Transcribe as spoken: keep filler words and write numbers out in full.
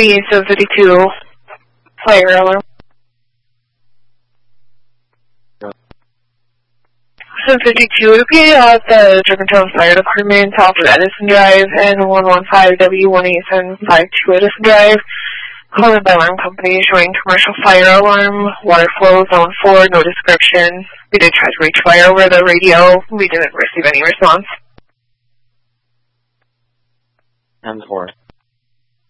The seven fifty-two fire alarm. seven fifty-two would be at the Germantown Fire Department off of Edison Drive and one one five W one eight seven five two Edison Drive. Calling by alarm company showing commercial fire alarm, water flow, zone four, no description. We did try to reach fire over the radio. We didn't receive any response. ten four.